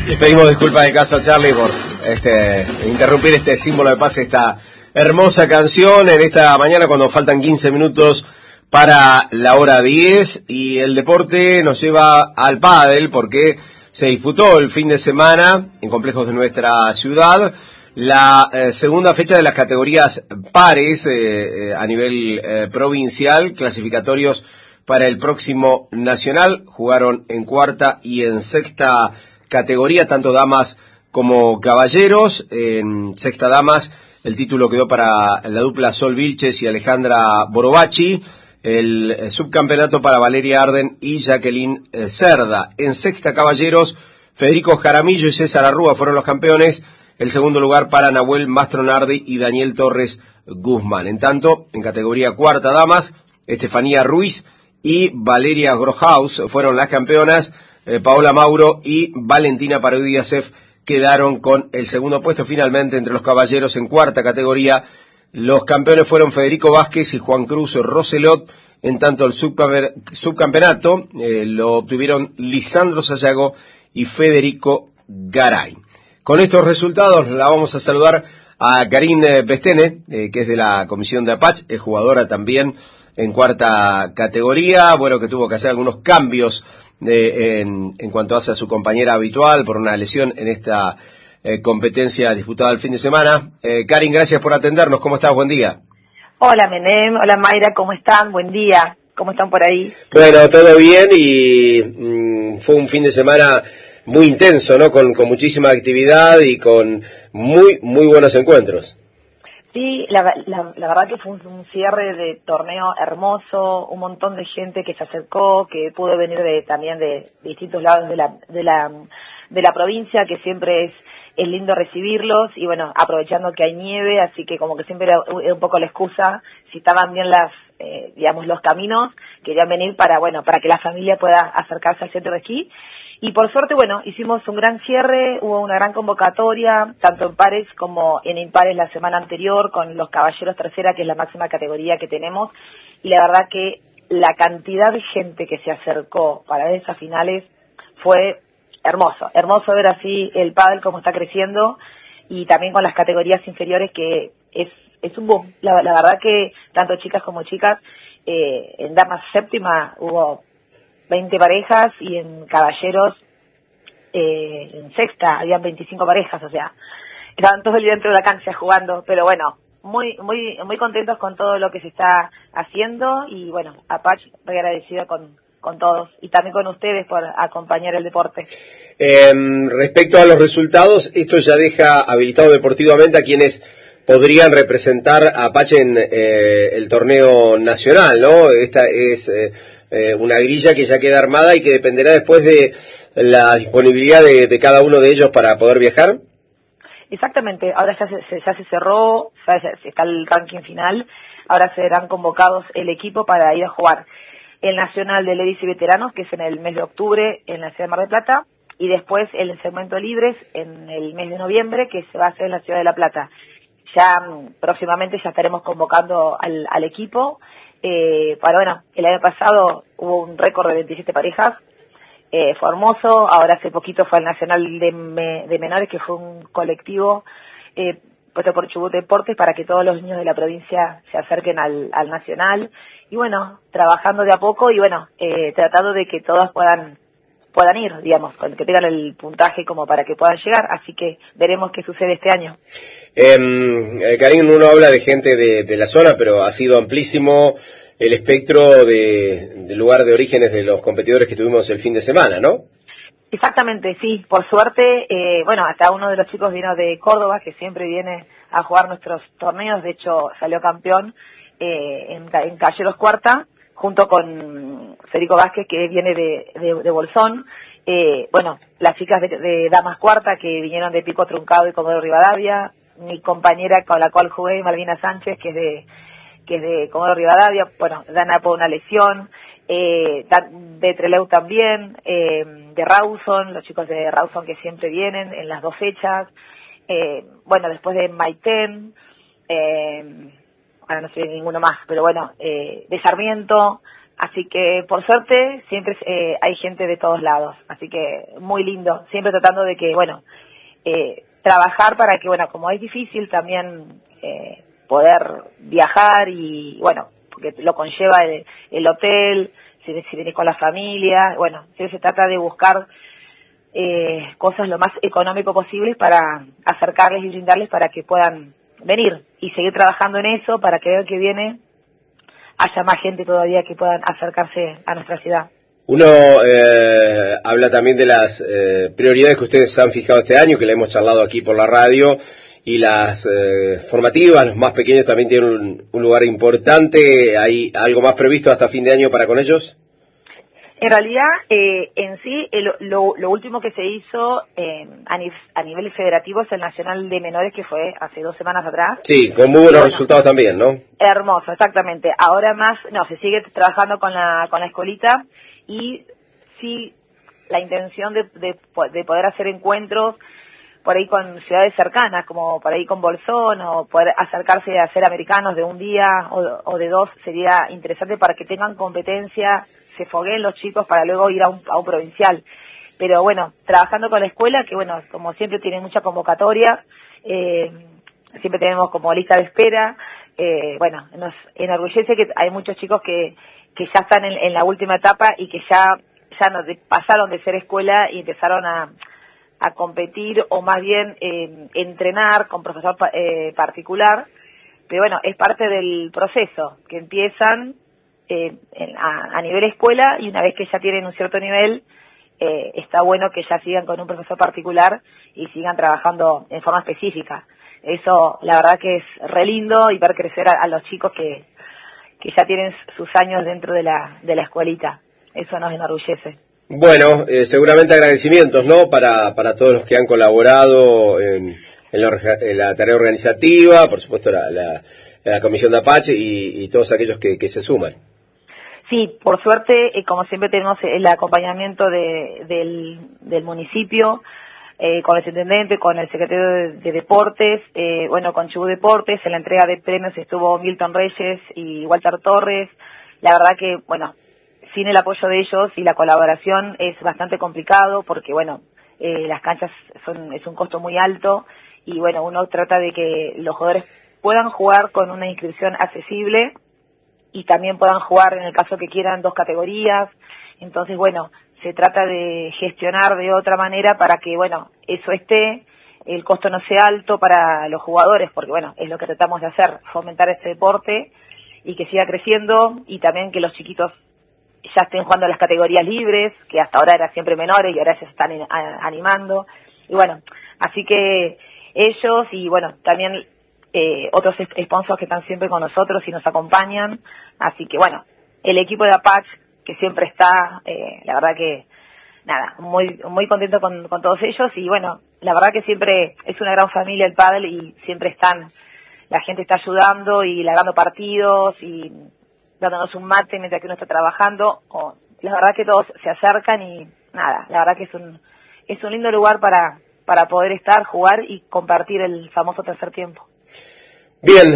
Le pedimos disculpas de caso a Charlie por interrumpir este símbolo de paz, esta hermosa canción en esta mañana cuando faltan 15 minutos para la hora 10, y el deporte nos lleva al pádel porque se disputó el fin de semana en complejos de nuestra ciudad la segunda fecha de las categorías pares a nivel provincial, clasificatorios para el próximo nacional. Jugaron en cuarta y en sexta categoría, tanto damas como caballeros. En sexta damas el título quedó para la dupla Sol Vilches y Alejandra Borobachi. El subcampeonato para Valeria Arden y Jacqueline Cerda. En sexta caballeros, Federico Jaramillo y César Arrúa fueron los campeones. El segundo lugar para Nahuel Mastronardi y Daniel Torres Guzmán. En tanto, en categoría cuarta damas, Estefanía Ruiz y Valeria Grohaus fueron las campeonas. Paola Mauro y Valentina Parodiasef quedaron con el segundo puesto. Finalmente, entre los caballeros en cuarta categoría, los campeones fueron Federico Vázquez y Juan Cruz Roselot. En tanto, el subcampeonato lo obtuvieron Lisandro Sayago y Federico Garay. Con estos resultados la vamos a saludar a Karine Bestene, que es de la comisión de Apache, es jugadora también en cuarta categoría, bueno, que tuvo que hacer algunos cambios en cuanto hace a su compañera habitual por una lesión en esta competencia disputada el fin de semana. Karin, gracias por atendernos, ¿cómo estás? Buen día. Hola Menem, hola Mayra, ¿cómo están? Buen día, ¿cómo están por ahí? Bueno, todo bien y fue un fin de semana muy intenso, ¿no? Con muchísima actividad y con muy buenos encuentros. Sí, la verdad que fue un cierre de torneo hermoso, un montón de gente que se acercó, que pudo venir también de distintos lados de la provincia, que siempre es lindo recibirlos, y bueno, aprovechando que hay nieve, así que como que siempre era un poco la excusa, si estaban bien los caminos, querían venir para que la familia pueda acercarse al centro de esquí. Y por suerte, bueno, hicimos un gran cierre, hubo una gran convocatoria, tanto en pares como en impares la semana anterior, con los caballeros tercera, que es la máxima categoría que tenemos, y la verdad que la cantidad de gente que se acercó para esas finales fue hermoso ver así el pádel como está creciendo, y también con las categorías inferiores, que es un boom. La verdad que tanto chicas como chicas, en damas séptima hubo 20 parejas, y en caballeros en sexta habían 25 parejas, o sea, estaban todos el día dentro de la cancha jugando, pero bueno, muy contentos con todo lo que se está haciendo, y bueno, Apache muy agradecido con todos y también con ustedes por acompañar el deporte. Respecto a los resultados, esto ya deja habilitado deportivamente a quienes podrían representar a Apache en el torneo nacional, ¿no? Esta es una grilla que ya queda armada y que dependerá después de la disponibilidad de cada uno de ellos para poder viajar. Exactamente, ahora ya se cerró, ya está el ranking final, ahora serán convocados el equipo para ir a jugar el Nacional de Ladies y Veteranos, que es en el mes de octubre en la ciudad de Mar del Plata, y después el segmento libres en el mes de noviembre, que se va a hacer en la ciudad de La Plata. Ya próximamente ya estaremos convocando al equipo. El año pasado hubo un récord de 27 parejas, fue hermoso. Ahora hace poquito fue el Nacional de Menores, que fue un colectivo puesto por Chubut Deportes para que todos los niños de la provincia se acerquen al Nacional, y bueno, trabajando de a poco, y bueno, tratando de que todas puedan ir, digamos, que tengan el puntaje como para que puedan llegar, así que veremos qué sucede este año. Karin, uno habla de gente de la zona, pero ha sido amplísimo el espectro del lugar de orígenes de los competidores que tuvimos el fin de semana, ¿no? Exactamente, sí, por suerte, hasta uno de los chicos vino de Córdoba, que siempre viene a jugar nuestros torneos, de hecho salió campeón en Caballeros Cuarta, junto con Federico Vázquez, que viene de Bolsón. Las chicas de Damas Cuarta, que vinieron de Pico Truncado y Comodoro Rivadavia, mi compañera con la cual jugué, Malvina Sánchez, que es de Comodoro Rivadavia, Dana por una lesión, de Trelew también, de Rawson, los chicos de Rawson que siempre vienen en las dos fechas, después de Maitén, ahora no sé ninguno más, pero de Sarmiento, Así que, por suerte, siempre hay gente de todos lados. Así que, muy lindo. Siempre tratando de que, bueno, trabajar para que, bueno, como es difícil también poder viajar y, bueno, porque lo conlleva el hotel, si venís con la familia, bueno, siempre se trata de buscar cosas lo más económico posible para acercarles y brindarles para que puedan venir y seguir trabajando en eso para que el que viene haya más gente todavía que puedan acercarse a nuestra ciudad. Uno habla también de las prioridades que ustedes han fijado este año, que le hemos charlado aquí por la radio, y las formativas, los más pequeños también tienen un lugar importante. ¿Hay algo más previsto hasta fin de año para con ellos? En realidad, en sí, lo último que se hizo a nivel federativo es el Nacional de Menores, que fue hace 2 semanas atrás. Sí, con muy buenos resultados también, ¿no? Hermoso, exactamente. Ahora más, se sigue trabajando con la escuelita y sí la intención de poder hacer encuentros por ahí con ciudades cercanas, como por ahí con Bolsón, o poder acercarse a ser americanos de un día o de 2, sería interesante para que tengan competencia, se fogueen los chicos para luego ir a un provincial. Pero bueno, trabajando con la escuela, que bueno, como siempre tiene mucha convocatoria, siempre tenemos como lista de espera, bueno, nos enorgullece que hay muchos chicos que ya están en la última etapa y que ya pasaron de ser escuela y empezaron a competir, o más bien entrenar con profesor particular. Pero bueno, es parte del proceso, que empiezan a nivel escuela, y una vez que ya tienen un cierto nivel, está bueno que ya sigan con un profesor particular y sigan trabajando en forma específica. Eso, la verdad que es re lindo, y ver crecer a los chicos que ya tienen sus años dentro de la escuelita. Eso nos enorgullece. Bueno, seguramente agradecimientos, ¿no? Para todos los que han colaborado en la tarea organizativa, por supuesto la Comisión de Apache y todos aquellos que se suman. Sí, por suerte, como siempre tenemos el acompañamiento del municipio, con el intendente, con el secretario de Deportes, bueno, con Chubut Deportes. En la entrega de premios estuvo Milton Reyes y Walter Torres. La verdad que, bueno, sin el apoyo de ellos y la colaboración es bastante complicado, porque bueno, las canchas es un costo muy alto, y bueno, uno trata de que los jugadores puedan jugar con una inscripción accesible y también puedan jugar, en el caso que quieran, 2 categorías. Entonces bueno, se trata de gestionar de otra manera para que bueno, eso esté, el costo no sea alto para los jugadores, porque bueno, es lo que tratamos de hacer, fomentar este deporte y que siga creciendo, y también que los chiquitos ya estén jugando a las categorías libres, que hasta ahora eran siempre menores y ahora ya se están animando. Y bueno, así que ellos, y bueno, también otros sponsors que están siempre con nosotros y nos acompañan. Así que bueno, el equipo de Apache, que siempre está, la verdad que, nada, muy contento con todos ellos. Y bueno, la verdad que siempre es una gran familia el pádel, y siempre la gente está ayudando y largando partidos y dándonos un mate mientras que uno está trabajando. La verdad que todos se acercan, y nada, la verdad que es un lindo lugar para poder estar, jugar y compartir el famoso tercer tiempo. Bien,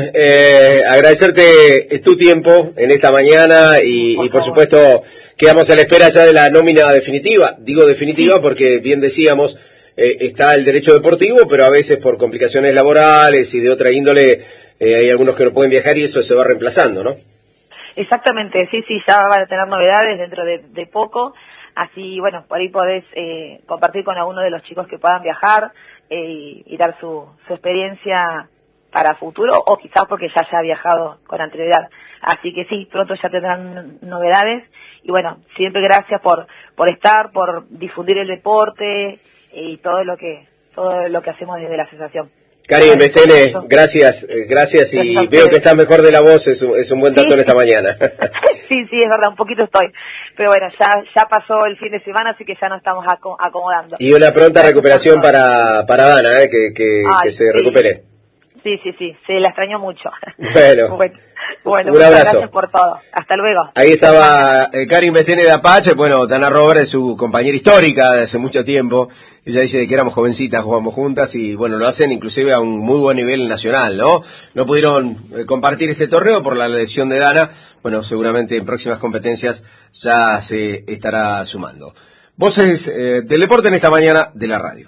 agradecerte tu tiempo en esta mañana, y por supuesto quedamos a la espera ya de la nómina definitiva. Digo definitiva porque bien decíamos, está el derecho deportivo, pero a veces por complicaciones laborales y de otra índole hay algunos que no pueden viajar, y eso se va reemplazando, ¿no? Exactamente, sí, ya van a tener novedades dentro de poco, así, bueno, por ahí podés compartir con alguno de los chicos que puedan viajar y dar su experiencia para futuro, o quizás porque ya haya viajado con anterioridad. Así que sí, pronto ya tendrán novedades, y bueno, siempre gracias por estar, por difundir el deporte y todo lo que hacemos desde la asociación. Karin Bestene, gracias, y veo que estás mejor de la voz, es un buen dato en esta mañana. Sí, es verdad, un poquito estoy, pero bueno, ya pasó el fin de semana, así que ya nos estamos acomodando. Y una pronta recuperación para Dana, que se recupere. Sí, se la extraño mucho. Bueno. Bueno, un abrazo. Gracias por todo. Hasta luego. Ahí estaba Karin Bestene de Apache. Bueno, Dana Robert es su compañera histórica de hace mucho tiempo. Ella dice de que éramos jovencitas, jugamos juntas y bueno, lo hacen inclusive a un muy buen nivel nacional, ¿no? No pudieron compartir este torneo por la lesión de Dana. Bueno, seguramente en próximas competencias ya se estará sumando. Voces del deporte en esta mañana de la radio.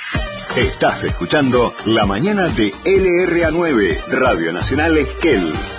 Estás escuchando La Mañana de LRA9, Radio Nacional Esquel.